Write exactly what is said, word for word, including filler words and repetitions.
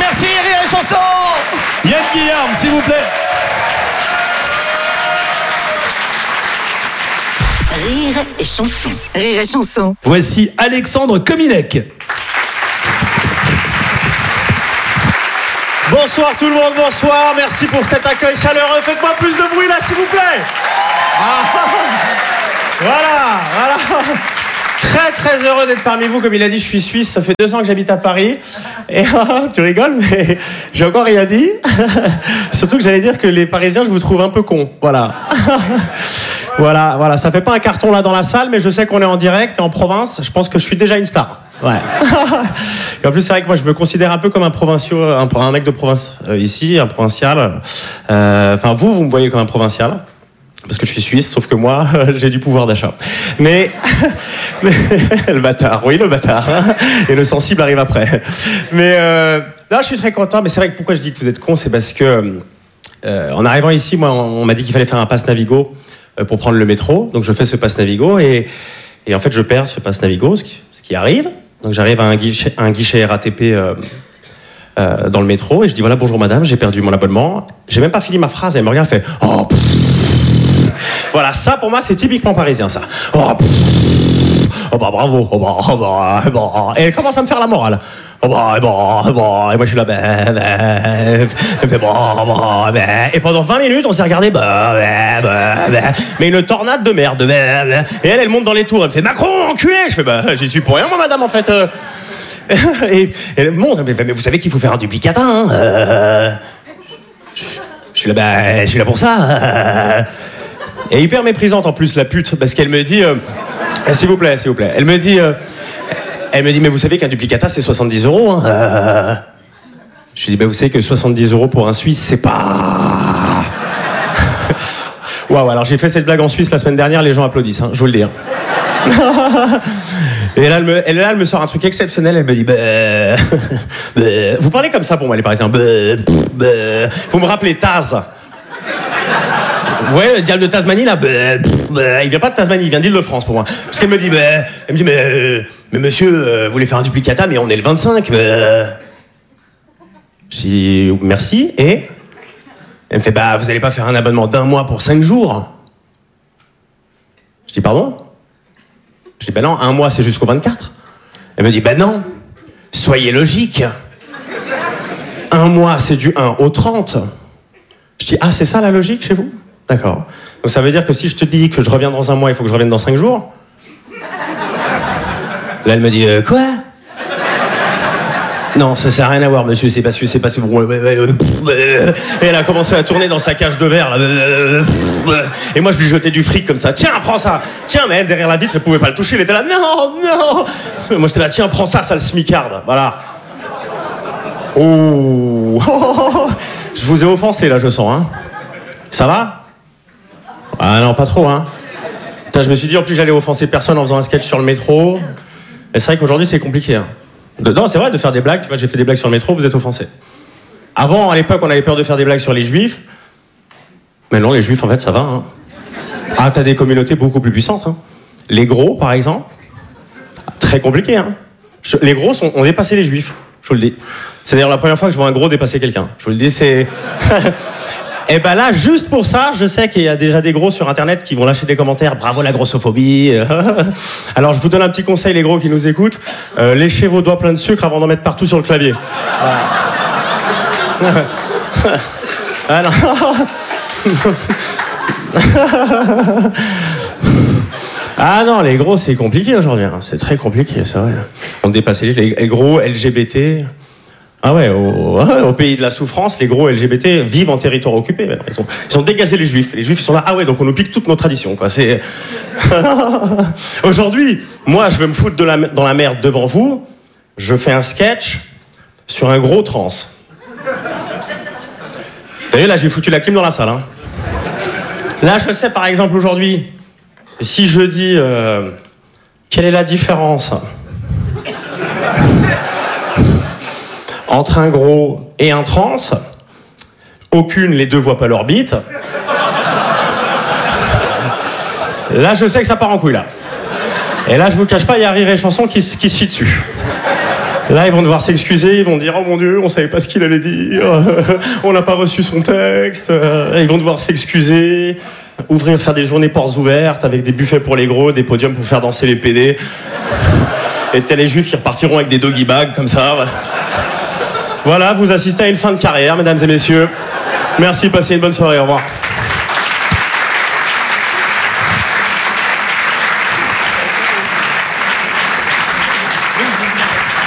Merci, Rire et Chanson. Yann Guillaume, s'il vous plaît. Rire et Chanson. Rire et Chanson. Voici Alexandre Kominek. Bonsoir tout le monde, bonsoir. Merci pour cet accueil chaleureux. Faites-moi plus de bruit là, s'il vous plaît. Ah. Voilà, voilà. Très très heureux d'être parmi vous. Comme il a dit, je suis suisse. Ça fait deux ans que j'habite à Paris. Et tu rigoles, mais j'ai encore rien dit. Surtout que j'allais dire que les Parisiens, je vous trouve un peu cons. Voilà. Voilà, voilà. Ça fait pas un carton là dans la salle, mais je sais qu'on est en direct et en province. Je pense que je suis déjà une star. Ouais. Et en plus, c'est vrai que moi, je me considère un peu comme un provincial, un, un mec de province euh, ici, un provincial. Euh, enfin, vous, vous me voyez comme un provincial. Parce que je suis suisse, sauf que moi, j'ai du pouvoir d'achat. Mais, mais le bâtard, oui, le bâtard. Et le sensible arrive après. Mais euh, là, je suis très content. Mais c'est vrai que pourquoi je dis que vous êtes cons, c'est parce que euh, en arrivant ici, moi, on, on m'a dit qu'il fallait faire un pass Navigo euh, pour prendre le métro. Donc, je fais ce pass Navigo et, et en fait, je perds ce pass Navigo, ce qui, ce qui arrive. Donc, j'arrive à un guichet, un guichet R A T P euh, euh, dans le métro et je dis voilà, bonjour madame, j'ai perdu mon abonnement. J'ai même pas fini ma phrase. Elle me regarde, elle fait oh. Pff. Voilà, ça pour moi c'est typiquement parisien ça. Oh, oh bah bravo, oh bah, oh bah, oh bah. Et elle commence à me faire la morale. Oh bah, bah, bah. Et moi je suis là, bah, bah. Elle me fait bah, bah, bah. Et pendant vingt minutes on s'est regardé, bah, bah, bah, bah. Mais une tornade de merde. Bah, bah. Et elle, elle monte dans les tours, elle me fait Macron, enculé. Je fais bah, j'y suis pour rien moi madame en fait. Et, et elle monte, elle me fait mais vous savez qu'il faut faire un duplicata, hein. Euh... Je suis là, bah, je suis là pour ça. Et hyper méprisante en plus la pute parce qu'elle me dit euh, s'il vous plaît s'il vous plaît elle me dit euh, elle me dit mais vous savez qu'un duplicata c'est soixante-dix euros hein. euh... Je lui dis bah vous savez que soixante-dix euros pour un Suisse c'est pas waouh. Alors j'ai fait cette blague en Suisse la semaine dernière, les gens applaudissent hein, je vous le dis hein. Et là elle, me, elle, là elle me sort un truc exceptionnel, elle me dit bah, bah. Vous parlez comme ça pour moi les Parisiens bah, bah. Vous me rappelez Taz. Vous voyez, le diable de Tasmanie, là, bah, bah, il vient pas de Tasmanie, il vient d'Île-de-France pour moi. Parce qu'elle me dit, bah, elle me dit, mais, euh, mais monsieur, euh, vous voulez faire un duplicata, mais on est le vingt-cinq. Bah. Je dis, merci, et elle me fait, bah, vous allez pas faire un abonnement d'un mois pour cinq jours. Je dis, pardon? Je dis, bah non, un mois, c'est jusqu'au vingt-quatre. Elle me dit, bah non, soyez logique. Un mois, c'est du un au trente. Je dis, ah, c'est ça la logique chez vous? D'accord. Donc ça veut dire que si je te dis que je reviens dans un mois, il faut que je revienne dans cinq jours. Là, elle me dit euh, quoi? Non, ça sert à rien à voir, monsieur. C'est parce que c'est parce que et elle a commencé à tourner dans sa cage de verre. Là. Et moi, je lui jetais du fric comme ça. Tiens, prends ça. Tiens, mais elle derrière la vitre, elle pouvait pas le toucher. Elle était là. Non, non. Moi, j'étais là. Tiens, prends ça, sale smicarde. Voilà. Oh. Je vous ai offensé là, je sens. Hein. Ça va? Ah non, pas trop, hein. Putain, je me suis dit, en plus, j'allais offenser personne en faisant un sketch sur le métro. Et c'est vrai qu'aujourd'hui, c'est compliqué. Hein. De, non, c'est vrai, de faire des blagues. Tu vois, j'ai fait des blagues sur le métro, vous êtes offensés. Avant, à l'époque, on avait peur de faire des blagues sur les juifs. Mais non, les juifs, en fait, ça va. Hein. Ah, t'as des communautés beaucoup plus puissantes. Hein. Les gros, par exemple. Très compliqué, hein. Je, les gros sont, ont dépassé les juifs, je vous le dis. C'est d'ailleurs la première fois que je vois un gros dépasser quelqu'un. Je vous le dis, c'est... Et ben là, juste pour ça, je sais qu'il y a déjà des gros sur Internet qui vont lâcher des commentaires. Bravo la grossophobie. Alors je vous donne un petit conseil, les gros qui nous écoutent. Euh, léchez vos doigts pleins de sucre avant d'en mettre partout sur le clavier. Voilà. Ah non. Ah non, les gros, c'est compliqué aujourd'hui. Hein. C'est très compliqué, c'est vrai. On dépasse les, les gros L G B T. Ah ouais, au, au pays de la souffrance, les gros L G B T vivent en territoire occupé. Ils ont, ils ont dégazé les juifs. Les juifs, ils sont là. Ah ouais, donc on nous pique toutes nos traditions, quoi. C'est... Aujourd'hui, moi, je veux me foutre de la, dans la merde devant vous. Je fais un sketch sur un gros trans. Vous voyez, là, j'ai foutu la clim dans la salle. Hein. Là, je sais, par exemple, aujourd'hui, si je dis... Euh, quelle est la différence entre un gros et un trans? Aucune, les deux voient pas leur bite. Là, je sais que ça part en couille, là. Et là, je vous cache pas, il y a Rire et Chanson qui, qui se chie dessus. Là, ils vont devoir s'excuser, ils vont dire « Oh mon Dieu, on savait pas ce qu'il allait dire, on n'a pas reçu son texte. » Ils vont devoir s'excuser, ouvrir, faire des journées portes ouvertes avec des buffets pour les gros, des podiums pour faire danser les P D. Et t'as les juifs qui repartiront avec des doggy bags comme ça. Voilà, vous assistez à une fin de carrière, mesdames et messieurs. Merci, passez une bonne soirée, au revoir.